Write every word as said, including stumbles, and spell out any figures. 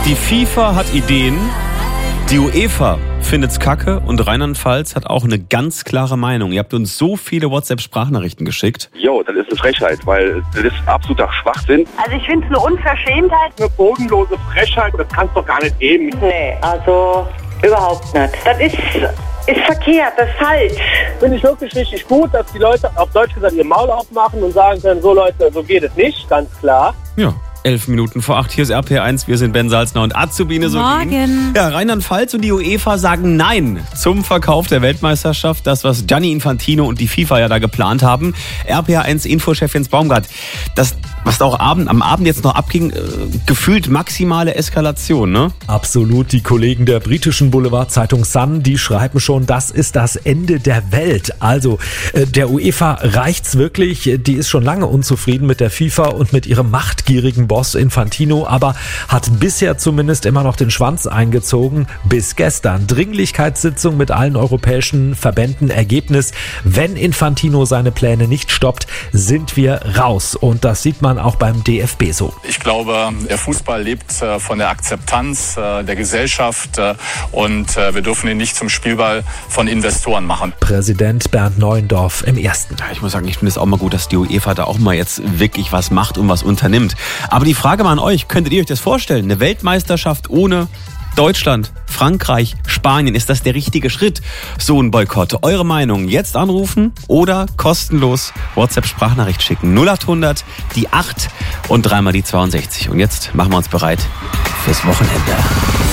Die FIFA hat Ideen, die UEFA findet's kacke und Rheinland-Pfalz hat auch eine ganz klare Meinung. Ihr habt uns so viele WhatsApp-Sprachnachrichten geschickt. Jo, das ist eine Frechheit, weil das ist absoluter Schwachsinn. Also ich finde es eine Unverschämtheit. Eine bodenlose Frechheit, das kann es doch gar nicht geben. Nee, also überhaupt nicht. Das ist, ist verkehrt, das ist falsch. Finde ich wirklich richtig gut, dass die Leute auf Deutsch gesagt ihr Maul aufmachen und sagen können, so Leute, so geht es nicht, ganz klar. Ja. Elf Minuten vor acht, hier ist R P eins, wir sind Ben Salzner und Azubine Solin. Morgen. Ja, Rheinland-Pfalz und die UEFA sagen Nein zum Verkauf der Weltmeisterschaft. Das, was Gianni Infantino und die FIFA ja da geplant haben. R P eins Infochef Jens Baumgart. Das, was da auch Abend, am Abend jetzt noch abging, äh, gefühlt maximale Eskalation, ne? Absolut. Die Kollegen der britischen Boulevardzeitung Sun, die schreiben schon, das ist das Ende der Welt. Also, äh, der UEFA reicht's wirklich. Die ist schon lange unzufrieden mit der FIFA und mit ihrem machtgierigen Boss Infantino, aber hat bisher zumindest immer noch den Schwanz eingezogen. Bis gestern. Dringlichkeitssitzung mit allen europäischen Verbänden. Ergebnis, wenn Infantino seine Pläne nicht stoppt, sind wir raus. Und das sieht man auch beim D F B so. Ich glaube, der Fußball lebt von der Akzeptanz der Gesellschaft und wir dürfen ihn nicht zum Spielball von Investoren machen. Präsident Bernd Neuendorf im Ersten. Ja, ich muss sagen, ich finde es auch mal gut, dass die UEFA da auch mal jetzt wirklich was macht und was unternimmt. Aber die Frage mal an euch, könntet ihr euch das vorstellen? Eine Weltmeisterschaft ohne Deutschland, Frankreich, Spanien, ist das der richtige Schritt? So ein Boykott. Eure Meinung jetzt anrufen oder kostenlos WhatsApp-Sprachnachricht schicken. null acht hundert, die acht und dreimal die zweiundsechzig. Und jetzt machen wir uns bereit fürs Wochenende.